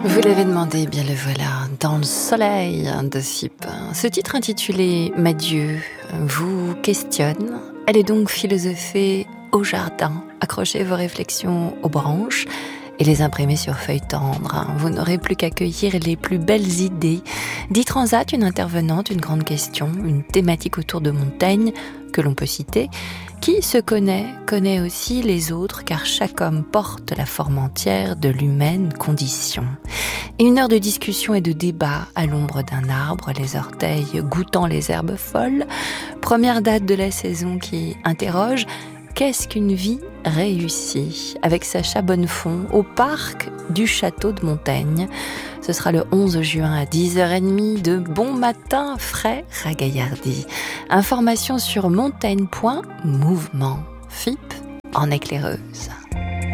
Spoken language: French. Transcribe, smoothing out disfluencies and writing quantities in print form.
Vous l'avez demandé, bien le voilà, Dans le soleil de Sipe. Ce titre intitulé Madieu vous questionne. Allez donc philosopher au jardin, accrochez vos réflexions aux branches et les imprimer sur feuilles tendres. Vous n'aurez plus qu'à cueillir les plus belles idées. Dit Transat, une intervenante, une grande question, une thématique autour de Montaigne que l'on peut citer. Qui se connaît aussi les autres, car chaque homme porte la forme entière de l'humaine condition. Et une heure de discussion et de débat à l'ombre d'un arbre, les orteils goûtant les herbes folles. Première date de la saison qui interroge: qu'est-ce qu'une vie réussie? Avec Sacha Bonnefond au parc du château de Montaigne. Ce sera le 11 juin à 10h30 de Bon Matin Frais Ragaillardi. Information sur montaigne.mouvement. FIP en éclaireuse.